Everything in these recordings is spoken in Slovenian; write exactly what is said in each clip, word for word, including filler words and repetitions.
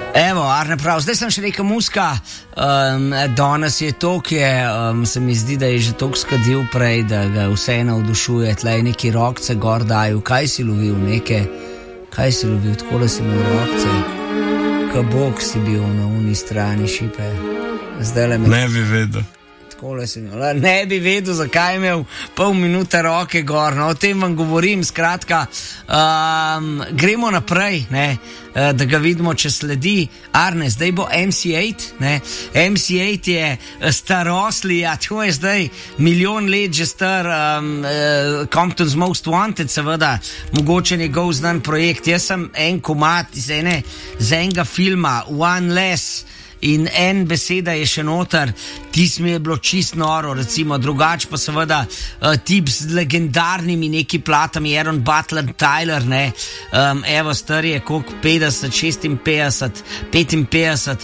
Evo, Arne prav, zdaj sem še neka muska, um, danes je to, ki je, um, se mi zdi, da je že toliko skadil prej, da ga vse navdušuje, tlej neki rokce gor daju, kaj si lovil, neke, kaj si lovil, takole si imel rokce, kabok si bil na uni strani šipe, zdaj le me... Ne bi vedel. Ne bi vedel, zakaj je imel pol minute roke gor, no, o tem vam govorim, skratka, um, gremo naprej, ne, uh, da ga vidimo, če sledi. Arne, zdaj bo M C osem, ne, M C osem je starosli, a to je zdaj milijon let že star, um, uh, Compton's Most Wanted, seveda, mogoče njegov znan projekt. Jaz sem en komad iz ene, z enega filma, One Less, in en beseda je še noter, tis mi je bilo čist noro, recimo, drugač pa seveda uh, tip z legendarnimi neki platami, Aaron Butler, Tyler, ne, um, evo, star je koliko, petdeset, šestinpetdeset, petinpetdeset,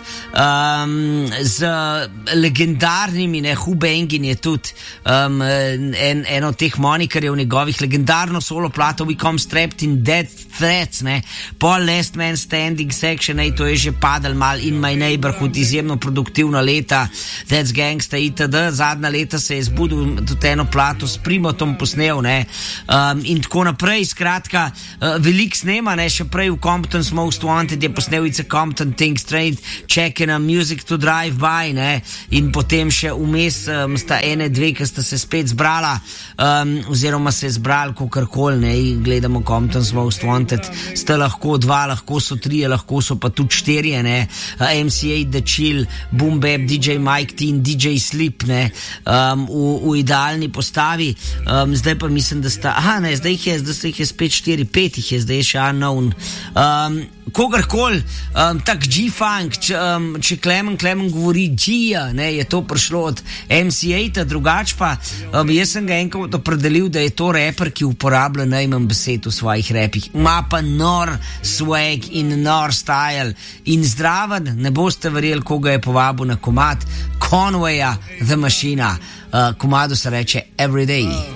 um, z legendarnimi, ne, Hu Bangin je tudi um, en, en od teh monikerjev njegovih, legendarno solo plato We Come Strapped in Dead Threats, ne, Paul Last Man Standing Section, ne, to je že padal mal In My Neighborhood, izjemno produktivna leta, That's Gangsta itd. Zadnja leta se je zbudil tudi eno plato s Primotom posnel, ne, um, in tako naprej, skratka, uh, velik snema, ne, še prej v Compton's Most Wanted je posnel It's a Compton Thing Straight, Checking a Music to Drive By, ne, in potem še vmes um, sta ene, dve, ki sta se spet zbrala, um, oziroma se je zbral kakorkoli, ne, in gledamo Compton's Most Wanted, sta lahko dva, lahko so trije, lahko so pa tudi štirje, ne, uh, M C osem, The Chill, Boom Bap, D J Mike T in D J Sleep, ne, um, v, v idealni postavi, um, zdaj pa mislim, da sta, aha, ne, zdaj jih je, zdaj jih je spet štiri, pet jih je, zdaj je še unknown, um, kogarkoli, um, tak G-Funk, če, um, če Klemen, Klemen govori G-ja, ne, je to prišlo od M C osem, drugač pa, um, jaz sem ga enkrat opredelil, da je to raper, ki uporablja najmanj besed v svojih rapih, ima pa nor swag in nor style in zdraven, ne boste verjeli, koga je povabil na komad Conwaya The Machina, uh, komadu se reče Everyday.